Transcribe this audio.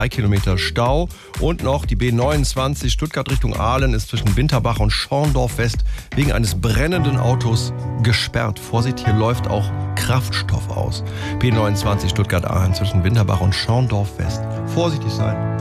3 Kilometer Stau. Und noch die B29 Stuttgart Richtung Aalen ist zwischen Winterbach und Schorndorf West wegen eines brennenden Autos gesperrt. Vorsicht, hier läuft auch Kraftstoff aus. B29 Stuttgart Aalen zwischen Winterbach und Schorndorf West. Vorsichtig sein.